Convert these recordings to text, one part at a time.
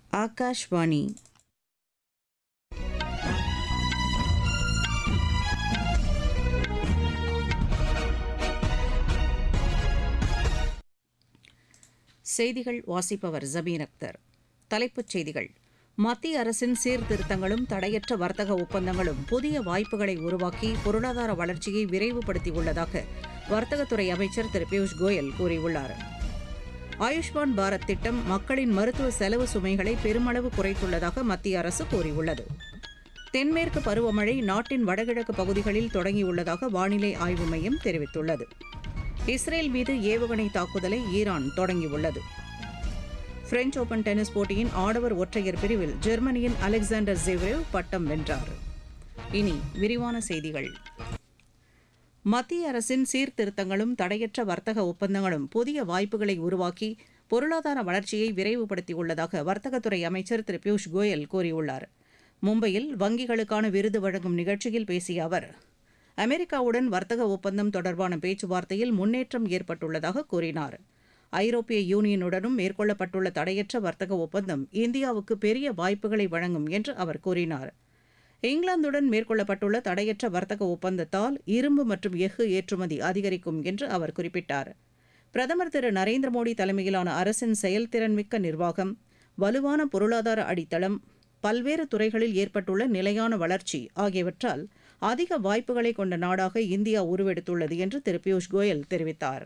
ஆகாஷ்வாணி. செய்திகள் வாசிப்பவர் ஜபீர் அக்தர். தலைப்புச் செய்திகள். மத்திய அரசின் சீர்திருத்தங்களும் தடையற்ற வர்த்தக ஒப்பந்தங்களும் புதிய வாய்ப்புகளை உருவாக்கி பொருளாதார வளர்ச்சியை விரைவுபடுத்தியுள்ளதாக வர்த்தகத்துறை அமைச்சர் திரு பியூஷ் கோயல் கூறியுள்ளார். ஆயுஷ்மான் பாரத் திட்டம் மக்களின் மருத்துவ செலவு சுமைகளை பெருமளவு குறைத்துள்ளதாக மத்திய அரசு கூறியுள்ளது. தென்மேற்கு பருவமழை நாட்டின் வடகிழக்கு பகுதிகளில் தொடங்கியுள்ளதாக வானிலை ஆய்வு மையம் தெரிவித்துள்ளது. இஸ்ரேல் மீது ஏவுகணை தாக்குதலை ஈரான் தொடங்கியுள்ளது. பிரெஞ்ச் ஓபன் டென்னிஸ் போட்டியின் ஆடவர் ஒற்றையர் பிரிவில் ஜெர்மனியின் அலெக்சாண்டர் ஜெவ்ரேவ் பட்டம் வென்றார். இனி விரிவான செய்திகள். மத்திய அரசின் சீர்திருத்தங்களும் தடையற்ற வர்த்தக ஒப்பந்தங்களும் புதிய வாய்ப்புகளை உருவாக்கி பொருளாதார வளர்ச்சியை விரைவுபடுத்தியுள்ளதாக வர்த்தகத்துறை அமைச்சர் திரு பியூஷ் கோயல் கூறியுள்ளார். மும்பையில் வங்கிகளுக்கான விருது வழங்கும் நிகழ்ச்சியில் பேசிய அவர், அமெரிக்காவுடன் வர்த்தக ஒப்பந்தம் தொடர்பான பேச்சுவார்த்தையில் முன்னேற்றம் ஏற்பட்டுள்ளதாக கூறினார். ஐரோப்பிய யூனியனுடனும் மேற்கொள்ளப்பட்டுள்ள தடையற்ற வர்த்தக ஒப்பந்தம் இந்தியாவுக்கு பெரிய வாய்ப்புகளை வழங்கும் என்று அவர் கூறினார். இங்கிலாந்துடன் மேற்கொள்ளப்பட்டுள்ள தடையற்ற வர்த்தக ஒப்பந்தத்தால் இரும்பு மற்றும் எஃகு ஏற்றுமதி அதிகரிக்கும் என்று அவர் குறிப்பிட்டார். பிரதமர் திரு நரேந்திர மோடி தலைமையிலான அரசின் செயல்திறன்மிக்க நிர்வாகம், வலுவான பொருளாதார அடித்தளம், பல்வேறு துறைகளில் ஏற்பட்டுள்ள நிலையான வளர்ச்சி ஆகியவற்றால் அதிக வாய்ப்புகளை கொண்ட நாடாக இந்தியா உருவெடுத்துள்ளது என்று திரு பியூஷ் கோயல் தெரிவித்தார்.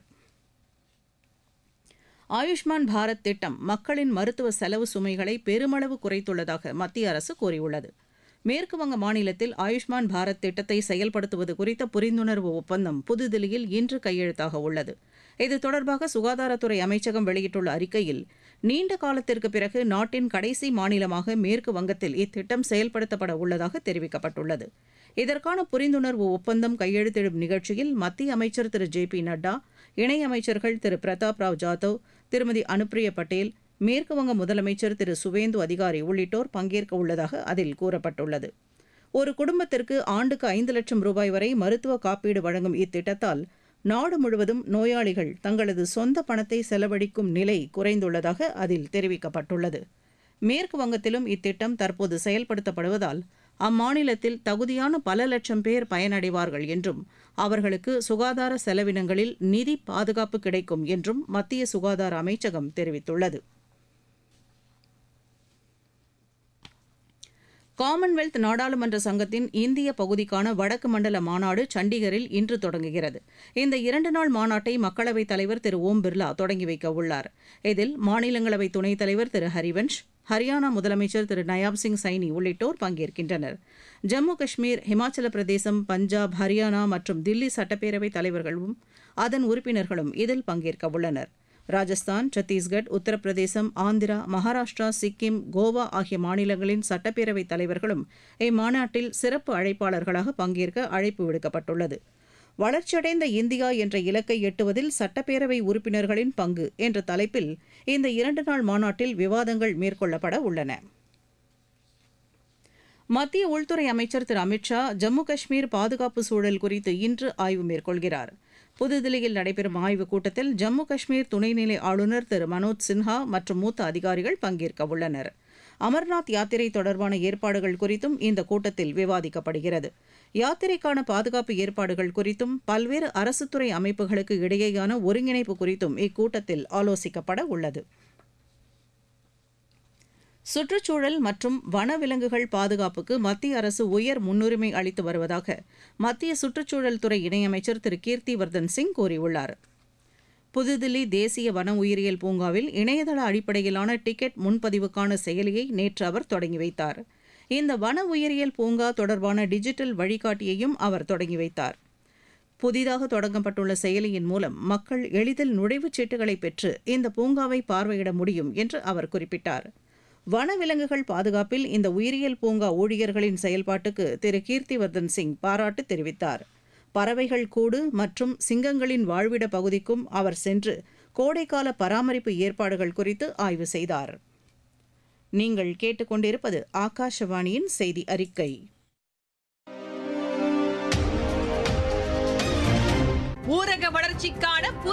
ஆயுஷ்மான் பாரத் திட்டம் மக்களின் மருத்துவ செலவு சுமைகளை பெருமளவு குறைத்துள்ளதாக மத்திய அரசு கூறியுள்ளது. மேற்குவங்க மாநிலத்தில் ஆயுஷ்மான் பாரத் திட்டத்தை செயல்படுத்துவது குறித்த புரிந்துணர்வு ஒப்பந்தம் புதுதில்லியில் இன்று கையெழுத்தாக உள்ளது. இது தொடர்பாக சுகாதாரத்துறை அமைச்சகம் வெளியிட்டுள்ள அறிக்கையில், நீண்ட காலத்திற்கு பிறகு நாட்டின் கடைசி மாநிலமாக மேற்கு வங்கத்தில் இத்திட்டம் செயல்படுத்தப்பட உள்ளதாக தெரிவிக்கப்பட்டுள்ளது. இதற்கான புரிந்துணர்வு ஒப்பந்தம் கையெழுத்திடும் நிகழ்ச்சியில் மத்திய அமைச்சர் திரு ஜே பி நட்டா, இணையமைச்சர்கள் திரு பிரதாப் ராவ் ஜாதவ், திருமதி அனுப்பிரியா பட்டேல், மேற்குவங்க முதலமைச்சர் திரு சுவேந்து அதிகாரி உள்ளிட்டோர் பங்கேற்க உள்ளதாக அதில் கூறப்பட்டுள்ளது. ஒரு குடும்பத்திற்கு ஆண்டுக்கு 5 லட்சம் ரூபாய் வரை மருத்துவ காப்பீடு வழங்கும் இத்திட்டத்தால் நாடு முழுவதும் நோயாளிகள் தங்களது சொந்த பணத்தை செலவழிக்கும் நிலை குறைந்துள்ளதாக அதில் தெரிவிக்கப்பட்டுள்ளது. மேற்கு வங்கத்திலும் இத்திட்டம் தற்போது செயல்படுத்தப்படுவதால் அம்மாநிலத்தில் தகுதியான பல லட்சம் பேர் பயனடைவார்கள் என்றும் அவர்களுக்கு சுகாதார செலவினங்களில் நிதி பாதுகாப்பு கிடைக்கும் என்றும் மத்திய சுகாதார அமைச்சகம் தெரிவித்துள்ளது. காமன்வெல்த் நாடாளுமன்ற சங்கத்தின் இந்திய பகுதிக்கான வடக்கு மண்டல மாநாடு சண்டிகரில் இன்று தொடங்குகிறது. இந்த 2 நாள் மாநாட்டை மக்களவைத் தலைவர் திரு ஓம் பிர்லா தொடங்கி வைக்க உள்ளார். இதில் மாநிலங்களவை துணைத் தலைவர் திரு ஹரிவன்ஷ், ஹரியானா முதலமைச்சர் திரு நயாப் சிங் சைனி உள்ளிட்டோர் பங்கேற்கின்றனர். ஜம்மு காஷ்மீர், ஹிமாச்சல பிரதேசம், பஞ்சாப், ஹரியானா மற்றும் தில்லி சட்டப்பேரவைத் தலைவர்களும் அதன் உறுப்பினர்களும் இதில் பங்கேற்க உள்ளனர். ராஜஸ்தான், சத்தீஸ்கட், உத்தரப்பிரதேசம், ஆந்திரா, மகாராஷ்டிரா, சிக்கிம், கோவா ஆகிய மாநிலங்களின் சட்டப்பேரவைத் தலைவர்களும் இம்மாநாட்டில் சிறப்பு அழைப்பாளர்களாக பங்கேற்க அழைப்பு விடுக்கப்பட்டுள்ளது. வளர்ச்சியடைந்த இந்தியா என்ற இலக்கை எட்டுவதில் சட்டப்பேரவை உறுப்பினர்களின் பங்கு என்ற தலைப்பில் இந்த 2 நாள் மாநாட்டில் விவாதங்கள் மேற்கொள்ளப்பட உள்ளன. மத்திய உள்துறை அமைச்சர் திரு அமித் ஷா ஜம்மு காஷ்மீர் பாதுகாப்பு சூழல் குறித்து இன்று ஆய்வு மேற்கொள்கிறார். புதுதில்லியில் நடைபெறும் ஆய்வுக் கூட்டத்தில் ஜம்மு காஷ்மீர் துணைநிலை ஆளுநர் திரு மனோஜ் சின்ஹா மற்றும் மூத்த அதிகாரிகள் பங்கேற்க உள்ளனர். அமர்நாத் யாத்திரை தொடர்பான ஏற்பாடுகள் குறித்தும் இந்த கூட்டத்தில் விவாதிக்கப்படுகிறது. யாத்திரைக்கான பாதுகாப்பு ஏற்பாடுகள் குறித்தும் பல்வேறு அரசுத்துறை அமைப்புகளுக்கு இடையேயான ஒருங்கிணைப்பு குறித்தும் இக்கூட்டத்தில் ஆலோசிக்கப்பட உள்ளது. சுற்றுச்சூழல் மற்றும் வனவிலங்குகள் பாதுகாப்புக்கு மத்திய அரசு உயர் முன்னுரிமை அளித்து வருவதாக மத்திய சுற்றுச்சூழல் துறை இணையமைச்சர் திரு கீர்த்திவர்தன் சிங் கூறியுள்ளார். புதுதில்லி தேசிய வன உயிரியல் பூங்காவில் இணையதள அடிப்படையிலான டிக்கெட் முன்பதிவுக்கான செயலியை நேற்று அவர் தொடங்கி வைத்தார். இந்த வன உயிரியல் பூங்கா தொடர்பான டிஜிட்டல் வழிகாட்டியையும் அவர் தொடங்கி வைத்தார். புதிதாக தொடங்கப்பட்டுள்ள செயலியின் மூலம் மக்கள் எளிதில் நுழைவுச் சீட்டுகளை பெற்று இந்த பூங்காவை பார்வையிட முடியும் என்று அவர் குறிப்பிட்டார். வனவிலங்குகள் பாதுகாப்பில் இந்த உயிரியல் பூங்கா ஊழியர்களின் செயல்பாட்டுக்கு திரு கீர்த்திவர்தன் சிங் பாராட்டு தெரிவித்தார். பறவைகள் கூடு மற்றும் சிங்கங்களின் வாழ்விட பகுதிக்கும் அவர் சென்று கோடைக்கால பராமரிப்பு ஏற்பாடுகள் குறித்து ஆய்வு செய்தார். நீங்கள் கேட்டுக்கொண்டிருப்பது ஆகாஷவாணியின் செய்தி அறிக்கை. ஊரக வளர்ச்சிக்கான